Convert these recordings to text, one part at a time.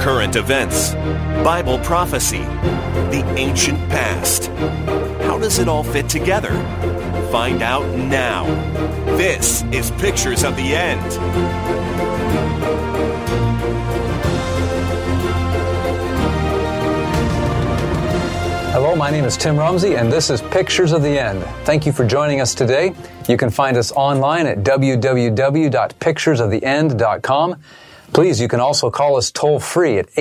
current events, Bible prophecy, the ancient past. How does it all fit together? Find out now. This is Pictures of the End. Hello, my name is Tim Rumsey, and this is Pictures of the End. Thank you for joining us today. You can find us online at www.picturesoftheend.com. Please, you can also call us toll-free at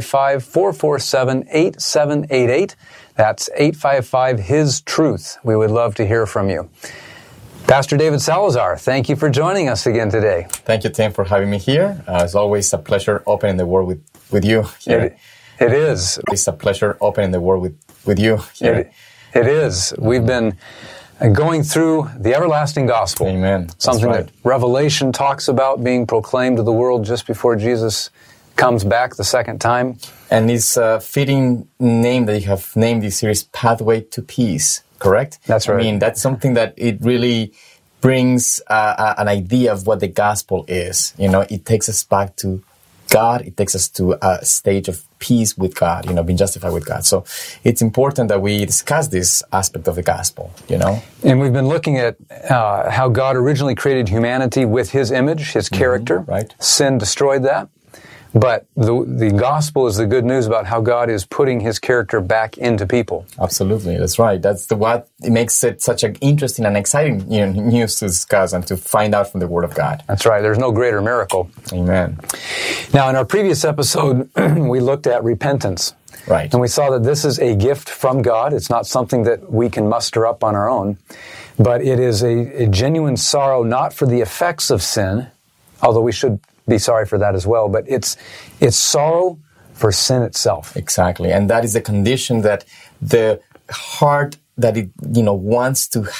855-447-8788. That's 855-HIS-TRUTH. We would love to hear from you. Pastor David Salazar, thank you for joining us again today. Thank you, Tim, for having me here. It's always a pleasure opening the Word with you here. It is. It's a pleasure opening the Word with you here. It is. We've been going through the everlasting gospel. Amen. Something that Revelation talks about being proclaimed to the world just before Jesus comes back the second time. And it's a fitting name that you have named this series, Pathway to Peace, correct? That's right. I mean, that's something that it really brings an idea of what the gospel is. You know, it takes us back to God. It takes us to a stage of peace with God, you know, being justified with God. So it's important that we discuss this aspect of the gospel, you know. And we've been looking at how God originally created humanity with His image, His character. Right. Sin destroyed that. But the gospel is the good news about how God is putting His character back into people. Absolutely, that's right. That's what it makes it such an interesting and exciting news to discuss and to find out from the Word of God. That's right. There's no greater miracle. Amen. Now, in our previous episode, we looked at repentance. Right. And we saw that this is a gift from God. It's not something that we can muster up on our own, but it is a genuine sorrow not for the effects of sin, although we should be sorry for that as well, but it's sorrow for sin itself. Exactly. And that is the condition that the heart that it, wants to